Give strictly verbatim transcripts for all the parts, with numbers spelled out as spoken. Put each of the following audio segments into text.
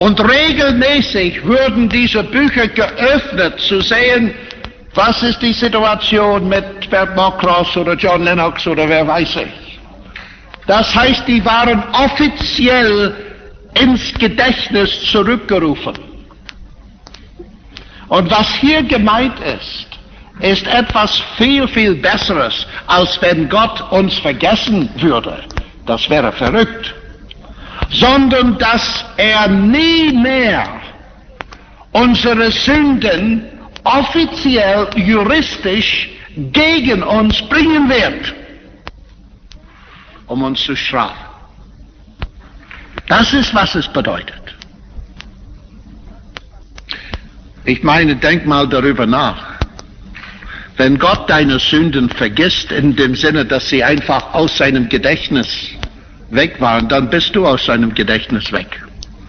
Und regelmäßig würden diese Bücher geöffnet, zu sehen, was ist die Situation mit Bert Mockross oder John Lennox oder wer weiß ich. Das heißt, die waren offiziell ins Gedächtnis zurückgerufen. Und was hier gemeint ist, ist etwas viel, viel Besseres, als wenn Gott uns vergessen würde. Das wäre verrückt. Sondern dass er nie mehr unsere Sünden offiziell, juristisch gegen uns bringen wird, um uns zu strafen. Das ist, was es bedeutet. Ich meine, denk mal darüber nach. Wenn Gott deine Sünden vergisst, in dem Sinne, dass sie einfach aus seinem Gedächtnis weg waren, dann bist du aus seinem Gedächtnis weg.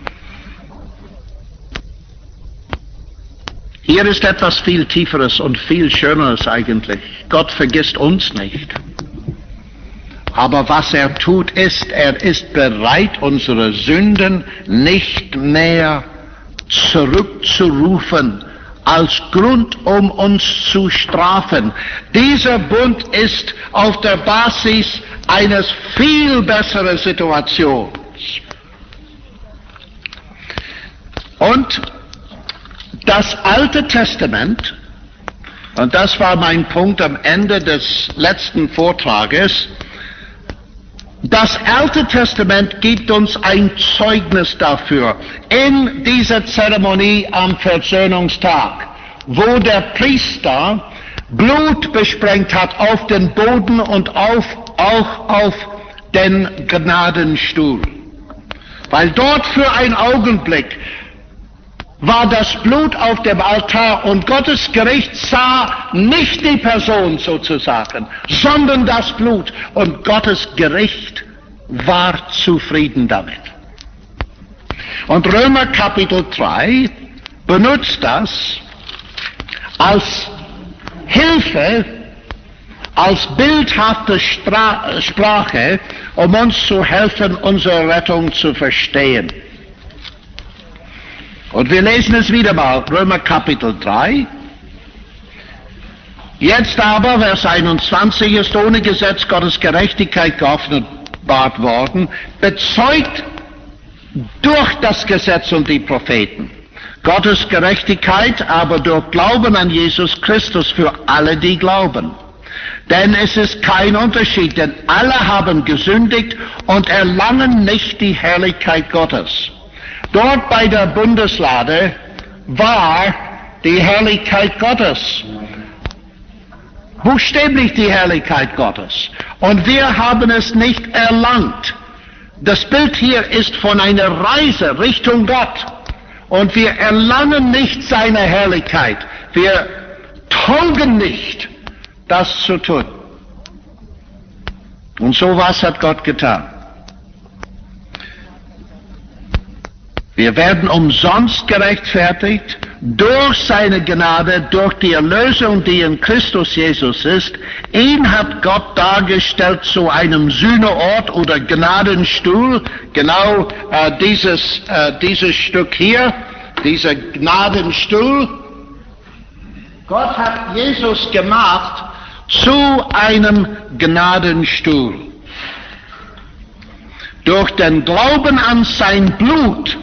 Hier ist etwas viel Tieferes und viel Schöneres eigentlich. Gott vergisst uns nicht. Aber was er tut ist, er ist bereit, unsere Sünden nicht mehr zurückzurufen als Grund, um uns zu strafen. Dieser Bund ist auf der Basis eines viel besseren Situations. Und das Alte Testament, und das war mein Punkt am Ende des letzten Vortrages, das Alte Testament gibt uns ein Zeugnis dafür. In dieser Zeremonie am Versöhnungstag, wo der Priester Blut besprengt hat auf den Boden und auf, auch auf den Gnadenstuhl. Weil dort für einen Augenblick war das Blut auf dem Altar und Gottes Gericht sah nicht die Person sozusagen, sondern das Blut. Und Gottes Gericht war zufrieden damit. Und Römer Kapitel drei benutzt das als Hilfe, als bildhafte Stra- Sprache, um uns zu helfen, unsere Rettung zu verstehen. Und wir lesen es wieder mal, Römer Kapitel drei. Jetzt aber, Vers einundzwanzig, ist ohne Gesetz Gottes Gerechtigkeit geoffenbart worden, bezeugt durch das Gesetz und die Propheten. Gottes Gerechtigkeit aber durch Glauben an Jesus Christus für alle, die glauben. Denn es ist kein Unterschied, denn alle haben gesündigt und erlangen nicht die Herrlichkeit Gottes. Dort bei der Bundeslade war die Herrlichkeit Gottes. Buchstäblich die Herrlichkeit Gottes. Und wir haben es nicht erlangt. Das Bild hier ist von einer Reise Richtung Gott. Und wir erlangen nicht seine Herrlichkeit. Wir taugen nicht, das zu tun. Und so was hat Gott getan. Wir werden umsonst gerechtfertigt durch seine Gnade, durch die Erlösung, die in Christus Jesus ist. Ihn hat Gott dargestellt zu einem Sühneort oder Gnadenstuhl. Genau äh, dieses, äh, dieses Stück hier, dieser Gnadenstuhl. Gott hat Jesus gemacht zu einem Gnadenstuhl. Durch den Glauben an sein Blut,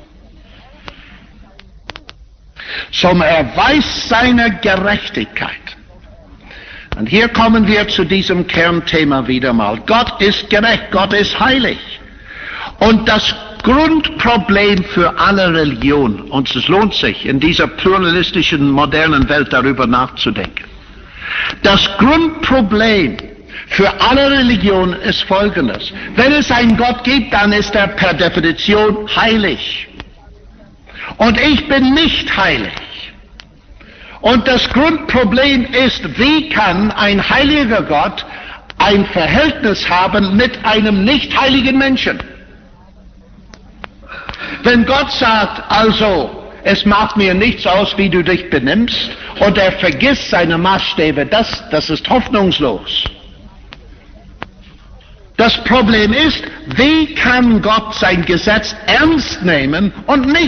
zum Erweis seiner Gerechtigkeit. Und hier kommen wir zu diesem Kernthema wieder mal. Gott ist gerecht, Gott ist heilig. Und das Grundproblem für alle Religionen, und es lohnt sich, in dieser pluralistischen, modernen Welt darüber nachzudenken. Das Grundproblem für alle Religionen ist folgendes. Wenn es einen Gott gibt, dann ist er per Definition heilig. Und ich bin nicht heilig. Und das Grundproblem ist, wie kann ein heiliger Gott ein Verhältnis haben mit einem nicht heiligen Menschen? Wenn Gott sagt, also, es macht mir nichts aus, wie du dich benimmst, und er vergisst seine Maßstäbe, das, das ist hoffnungslos. Das Problem ist, wie kann Gott sein Gesetz ernst nehmen und nicht